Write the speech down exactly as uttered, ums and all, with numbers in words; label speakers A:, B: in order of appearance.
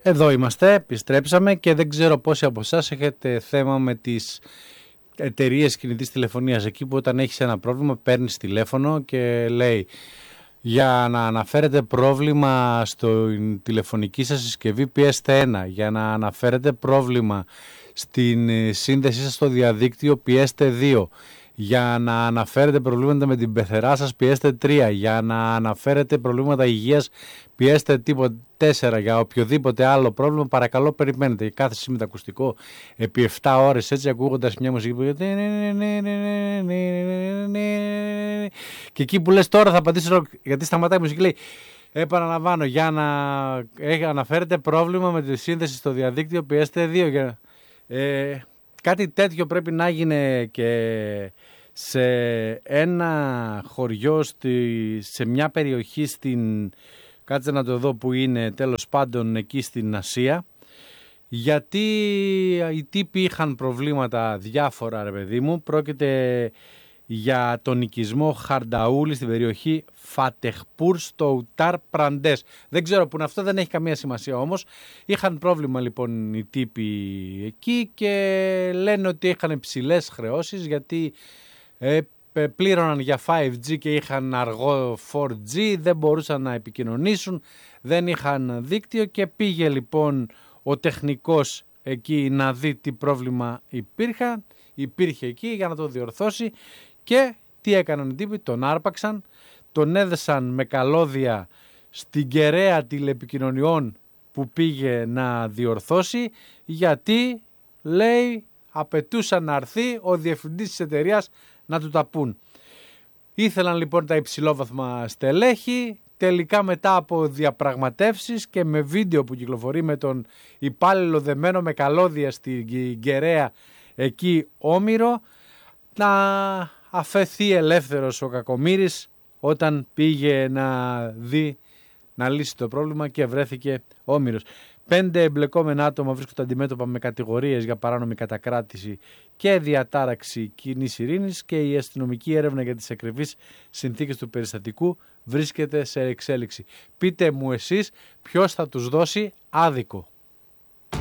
A: Εδώ είμαστε, επιστρέψαμε και δεν ξέρω πόσοι από εσάς έχετε θέμα με τις εταιρείες κινητής τηλεφωνίας. Εκεί που όταν έχεις ένα πρόβλημα παίρνεις τηλέφωνο και λέει για να αναφέρετε πρόβλημα στην τηλεφωνική σας συσκευή πιέστε ένα, για να αναφέρετε πρόβλημα στην σύνδεσή σας στο διαδίκτυο πιέστε δύο, για να αναφέρετε προβλήματα με την πεθερά σας πιέστε τρία, για να αναφέρετε προβλήματα υγείας πιέστε τίποτα τέσσερα, για οποιοδήποτε άλλο πρόβλημα παρακαλώ περιμένετε. Και κάθεσαι με το ακουστικό επί επτά ώρες έτσι ακούγοντας μια μουσική που και εκεί που λες τώρα θα πατήσω γιατί σταματάει η μουσική λέει επαναλαμβάνω για να αναφέρετε πρόβλημα με τη σύνδεση στο διαδίκτυο πιέστε δύο. Για... Ε, κάτι τέτοιο πρέπει να γίνει και σε ένα χωριό, στη, σε μια περιοχή στην, κάτσε να το δω που είναι τέλος πάντων εκεί στην Ασία, γιατί οι τύποι είχαν προβλήματα διάφορα ρε παιδί μου, πρόκειται για τον οικισμό Χαρνταούλη στην περιοχή Φατεχπούρ στο Ουτάρ Πραντές. Δεν ξέρω που είναι αυτό, δεν έχει καμία σημασία όμως. Είχαν πρόβλημα λοιπόν οι τύποι εκεί και λένε ότι είχαν ψηλές χρεώσεις γιατί ε, πλήρωναν για φάιβ τζι και είχαν αργό φορ τζι, δεν μπορούσαν να επικοινωνήσουν, δεν είχαν δίκτυο και πήγε λοιπόν ο τεχνικός εκεί να δει τι πρόβλημα υπήρχε, υπήρχε εκεί για να το διορθώσει. Και τι έκαναν οι τύποι, τον άρπαξαν, τον έδεσαν με καλώδια στην κεραία τηλεπικοινωνιών που πήγε να διορθώσει, γιατί λέει απαιτούσαν να έρθει ο διευθυντής της εταιρείας να του τα πούν. Ήθελαν λοιπόν τα υψηλόβαθμα στελέχη, τελικά μετά από διαπραγματεύσεις και με βίντεο που κυκλοφορεί με τον υπάλληλο δεμένο με καλώδια στην κεραία εκεί Όμηρο, να αφαιθεί ελεύθερος ο κακομοίρης όταν πήγε να δει, να λύσει το πρόβλημα και βρέθηκε όμηρος. Πέντε εμπλεκόμενα άτομα βρίσκονται αντιμέτωπα με κατηγορίες για παράνομη κατακράτηση και διατάραξη κοινής ειρήνης και η αστυνομική έρευνα για τις ακριβείς συνθήκες του περιστατικού βρίσκεται σε εξέλιξη. Πείτε μου εσείς ποιος θα τους δώσει άδικο.